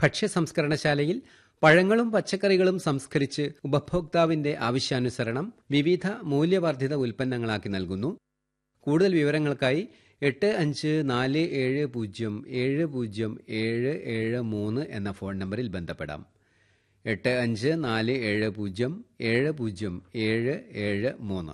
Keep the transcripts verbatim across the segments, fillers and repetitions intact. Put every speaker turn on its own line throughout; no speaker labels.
ഭക്ഷ്യ സംസ്കരണശാലയിൽ പഴങ്ങളും പച്ചക്കറികളും സംസ്കരിച്ച് ഉപഭോക്താവിന്റെ ആവശ്യാനുസരണം വിവിധ മൂല്യവർദ്ധിത ഉൽപ്പന്നങ്ങളാക്കി നൽകുന്നു. കൂടുതൽ വിവരങ്ങൾക്കായി എട്ട് അഞ്ച് നാല് ഏഴ് പൂജ്യം ഏഴ് പൂജ്യം ഏഴ് ഏഴ് മൂന്ന് എന്ന ഫോൺ നമ്പറിൽ ബന്ധപ്പെടാം. എട്ട് അഞ്ച് നാല് ഏഴ് പൂജ്യം ഏഴ് പൂജ്യം ഏഴ് ഏഴ് മൂന്ന്.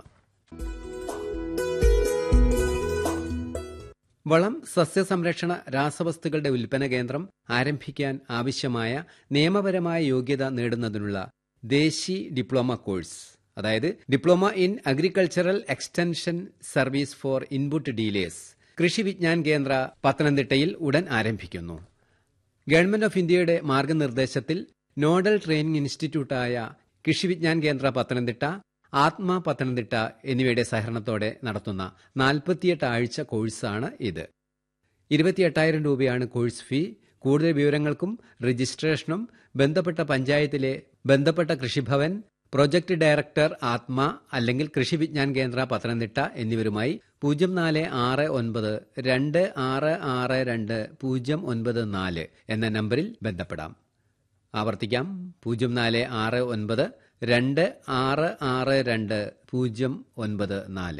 വളം, സസ്യസംരക്ഷണ രാസവസ്തുക്കളുടെ ഉൽപ്പന്ന കേന്ദ്രം ആരംഭിക്കാൻ ആവശ്യമായ നിയമപരമായ യോഗ്യത നേടുന്നതിനുള്ള ദേശി ഡിപ്ലോമ കോഴ്സ്, അതായത് diploma in agricultural extension service for input dealers, കൃഷി വിജ്ഞാൻ കേന്ദ്ര പത്തനംതിട്ടയിൽ ഉടൻ ആരംഭിക്കുന്നു. ഗവൺമെന്റ് ഓഫ് ഇന്ത്യയുടെ മാർഗനിർദ്ദേശത്തിൽ നോഡൽ ട്രെയിനിംഗ് ഇൻസ്റ്റിറ്റ്യൂട്ടായ കൃഷി വിജ്ഞാൻ കേന്ദ്ര പത്തനംതിട്ട, ആത്മ പത്തനംതിട്ട എന്നിവയുടെ സഹകരണത്തോടെ നടത്തുന്ന നാൽപ്പത്തിയെട്ട് ആഴ്ച കോഴ്സാണ് ഇത്. ഇരുപത്തിയെട്ടായിരം രൂപയാണ് കോഴ്സ് ഫീ. കൂടുതൽ വിവരങ്ങൾക്കും രജിസ്ട്രേഷനും ബന്ധപ്പെട്ട പഞ്ചായത്തിലെ ബന്ധപ്പെട്ട കൃഷിഭവൻ, പ്രൊജക്ട് ഡയറക്ടർ ആത്മ അല്ലെങ്കിൽ കൃഷി വിജ്ഞാൻ കേന്ദ്ര പത്തനംതിട്ട എന്നിവരുമായി പൂജ്യം നാല് ആറ് ഒൻപത് രണ്ട് ആറ് ആറ് രണ്ട് പൂജ്യം ഒൻപത് നാല് എന്ന നമ്പറിൽ ബന്ധപ്പെടാം. ആവർത്തിക്കാം, പൂജ്യം നാല് ആറ് ഒൻപത് രണ്ട് ആറ് ആറ് രണ്ട് പൂജ്യം ഒൻപത് നാല്.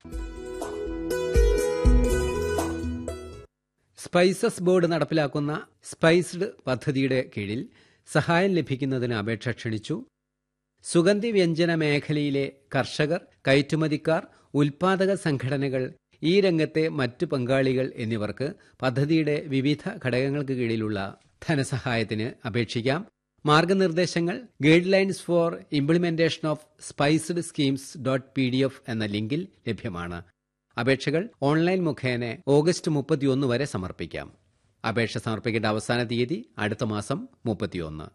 സ്പൈസസ് ബോർഡ് നടപ്പിലാക്കുന്ന സ്പൈസ്ഡ് പദ്ധതിയുടെ കീഴിൽ സഹായം ലഭിക്കുന്നതിന് അപേക്ഷ ക്ഷണിച്ചു. സുഗന്ധി വ്യഞ്ജന മേഖലയിലെ കർഷകർ, കയറ്റുമതിക്കാർ, ഉൽപാദക സംഘടനകൾ, ഈ രംഗത്തെ മറ്റു പങ്കാളികൾ എന്നിവർക്ക് പദ്ധതിയുടെ വിവിധ ഘടകങ്ങൾക്ക് കീഴിലുള്ള ധനസഹായത്തിന് അപേക്ഷിക്കാം. മാർഗനിർദ്ദേശങ്ങൾ guide lines four implementation of spiced schemes dot P D F എന്ന ലിങ്കിൽ ലഭ്യമാണ്. അപേക്ഷകൾ ഓൺലൈൻ മുഖേന ഓഗസ്റ്റ് മുപ്പത്തിയൊന്ന് വരെ സമർപ്പിക്കാം. അപേക്ഷ സമർപ്പിക്കേണ്ട അവസാന തീയതി അടുത്ത മാസം മുപ്പത്തിയൊന്ന്.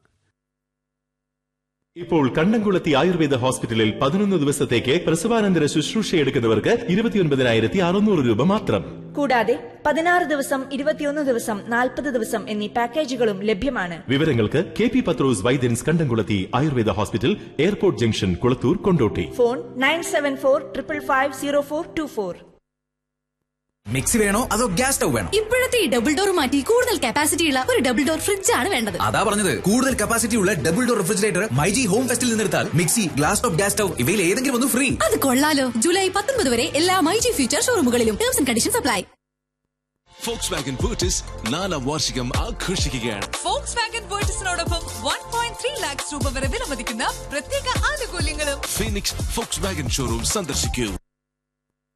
ഇപ്പോൾ കണ്ടംകുളത്തി ആയുർവേദ ഹോസ്പിറ്റലിൽ പതിനൊന്ന് ദിവസത്തേക്ക് പ്രസവാനന്തര ശുശ്രൂഷയെടുക്കുന്നവർക്ക് ഇരുപത്തിയൊൻപതിനായിരത്തി അറുന്നൂറ് രൂപ മാത്രം.
കൂടാതെ പതിനാറ് ദിവസം, ഇരുപത്തിയൊന്ന് ദിവസം, നാൽപ്പത് ദിവസം എന്നീ പാക്കേജുകളും ലഭ്യമാണ്.
വിവരങ്ങൾക്ക് കെ പി പത്രോസ് വൈദ്യൻസ് കണ്ടംകുളത്തി Ayurveda hospital, airport junction, Kulathur, Kondotty.
Phone nine seven four triple five zero four to four.
Mixie വേണോ അതോ ഗ്യാസ് സ്റ്റവ് വേണോ?
ഇപ്പോഴത്തെ ഈ ഡബിൾ ഡോർ മാറ്റി കൂടുതൽ കപ്പാസിറ്റി ഉള്ള ഒരു ഡബിൾ ഡോർ ഫ്രിഡ്ജ് ആണ് വേണ്ടത്.
അതാ പറഞ്ഞത്, കൂടുതൽ കപ്പാസിറ്റി ഉള്ള double door refrigerator myG home ഫെസ്റ്റിൽ നിന്നെടുത്താൽ mixie, glass top, gas stove ഇവയിൽ ഏതെങ്കിലും ഒന്ന് ഫ്രീ.
അത് കൊള്ളാലോ. ജൂലൈ പത്തൊൻപത് വരെ എല്ലാ myG future ഷോറൂമുകളിലും terms and conditions apply.
Volkswagen Virtus നാലാം വാർഷികം ആഘോഷിക്കുകയാണ്.
Volkswagen Virtusനോടൊപ്പം one point three lakhs രൂപ വരെ വിലമതിക്കുന്ന പ്രത്യേക ആനുകൂല്യങ്ങളും.
ഫീനിക്സ് Volkswagen ഷോറൂം സന്ദർശിക്കൂ.